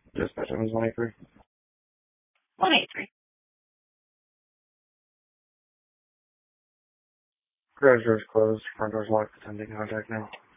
Dispatch 183. 183. Garage door's closed. Front door's locked. Attempting contact now.